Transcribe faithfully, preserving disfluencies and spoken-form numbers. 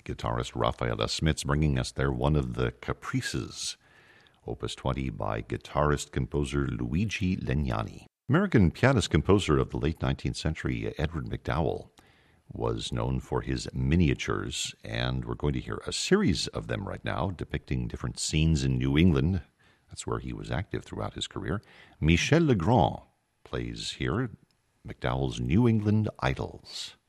guitarist Rafaela Smits, bringing us there one of the Caprices, Opus twenty by guitarist-composer Luigi Legnani. American pianist-composer of the late nineteenth century, Edward MacDowell, was known for his miniatures, and we're going to hear a series of them right now depicting different scenes in New England. That's where he was active throughout his career. Michel Legrand plays here MacDowell's New England Idyls.